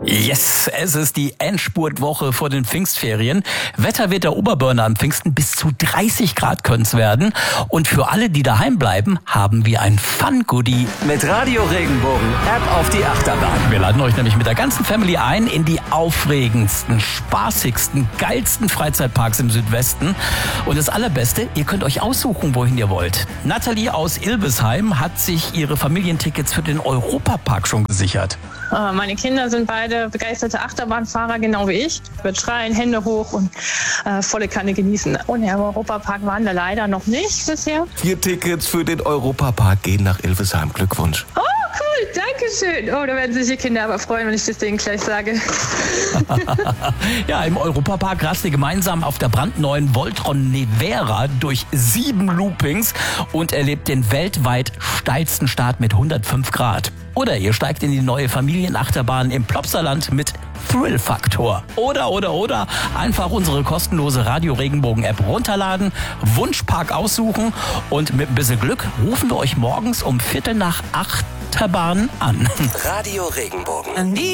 Yes, es ist die Endspurtwoche vor den Pfingstferien. Wetter wird der Oberburner am Pfingsten, bis zu 30 Grad können es werden. Und für alle, die daheim bleiben, haben wir ein Fun-Goodie. Mit Radio Regenbogen App auf die Achterbahn. Wir laden euch nämlich mit der ganzen Family ein in die aufregendsten, spaßigsten, geilsten Freizeitparks im Südwesten. Und das Allerbeste, ihr könnt euch aussuchen, wohin ihr wollt. Nathalie aus Ilbesheim hat sich ihre Familientickets für den Europapark schon gesichert. Meine Kinder sind beide begeisterte Achterbahnfahrer, genau wie ich. Wird schreien, Hände hoch und volle Kanne genießen. Und im Europapark waren wir leider noch nicht bisher. 4 Tickets für den Europapark gehen nach Ilbesheim. Glückwunsch. Oh, cool, danke schön. Oh, da werden sich die Kinder aber freuen, wenn ich das denen gleich sage. Ja, im Europapark rast ihr gemeinsam auf der brandneuen Voltron Nevera durch 7 Loopings und erlebt den weltweit steilsten Start mit 105 Grad. Oder ihr steigt in die neue Familienachterbahn im Plopsaland mit Thrill-Faktor. Oder einfach unsere kostenlose Radio Regenbogen-App runterladen, Wunschpark aussuchen und mit ein bisschen Glück rufen wir euch morgens um 7:45 Achterbahn an. Radio Regenbogen.